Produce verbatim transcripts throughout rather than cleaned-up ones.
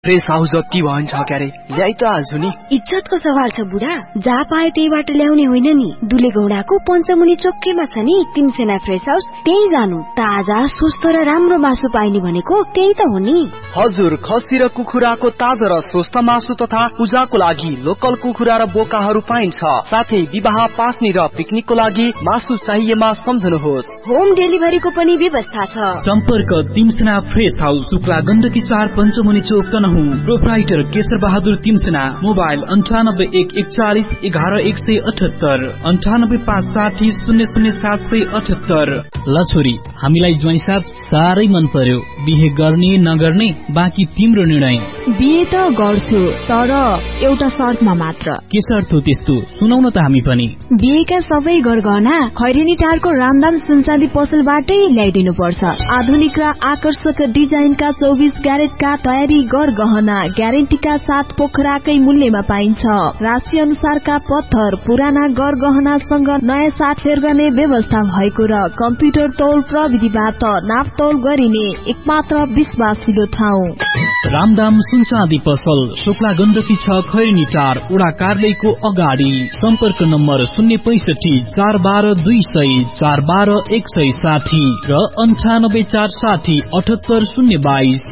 Fresh house जति भन्छ क्यारे ल्याइ त हाल्छु नि। इज्जतको सवाल छ बुढा, जहाँ पाए त्यहीबाट ल्याउने होइन नि। दुले गौडाको पञ्चमुनि चोकैमा छ नि तिमसेना फ्रेस हाउस, त्यही जानु। ताजा स्वस्थ र राम्रो मासु पाइने भनेको त्यही त हो नि। हजुर, खसी र कुखुराको ताजा र स्वस्थ मासु तथा पूजाको लागि लोकल कुखुरा र बोकाहरू पाइन्छ। साथै विवाह, पास्नी र पिकनिकको लागि मासु चाहिएमा सम्झनुहोस्। होम डेलिभरीको पनि व्यवस्था छ। सम्पर्क तिमसेना फ्रेस हाउस, शुक्ला गण्डकी चार पञ्चमुनि चोक तनहुँ। प्रोप्राइटर केशर बहादुर तिमसेना। मोबाइल अन्ठानब्बे एक एकचालिस एघार एक सय अठहत्तर अन्ठानब्बे पाँच साठी शून्य शून्य सात सय अठहत्तर। ल छोरी, हामीलाई ज्वाइँ साहब साह्रै मन पर्यो। बिहे गर्ने नगर्ने बाँकी तिम्रो निर्णय। बिहे त गर्छु, तर एउटा शर्तमा मात्र। के शर्त हो त्यस्तो? सुनाउन त हामी पनि। बिहेका सबै गरगहना खैरेनी टारको रामदाम सुनचाँदी पसलबाटै ल्याइदिनु पर्छ। आधुनिक र आकर्षक डिजाइनका चौबिस क्यारेटका तयारी गरगहना ग्यारेन्टीका साथ पोखराकै मूल्यमा पाइन्छ। राशि अनुसारका पत्थर, पुराना गरगहनासँग नयाँ साटफेर गर्ने व्यवस्था भएको र कम्प्युटर तौल प्रविधिबाट नापतौल गरिने एकमात्र विश्वासिलो ठाउँ रामदाम सुनचाँदी पसल, शुक्ला गण्डकी छ, खैरेनी टार, वडा कार्यालयको अगाडि। सम्पर्क नम्बर शून्य पैसठी चार बाह्र दुई सय चार बाह्र एक सय साठी र अन्ठानब्बे चार साठी अठहत्तर शून्य बाइस।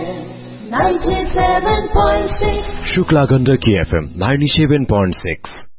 Shukla Gandaki FM ninety seven point six.